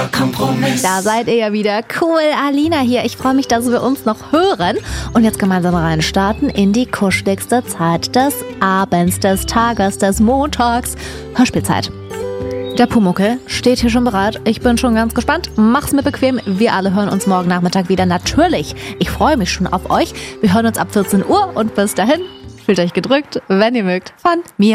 Kompromiss. Da seid ihr ja wieder. Cool, Alina hier. Ich freue mich, dass wir uns noch hören und jetzt gemeinsam reinstarten in die kuscheligste Zeit des Abends, des Tages, des Montags. Hörspielzeit. Der Pumuckl steht hier schon bereit. Ich bin schon ganz gespannt. Mach's mir bequem. Wir alle hören uns morgen Nachmittag wieder. Natürlich. Ich freue mich schon auf euch. Wir hören uns ab 14 Uhr und bis dahin fühlt euch gedrückt, wenn ihr mögt, von mir.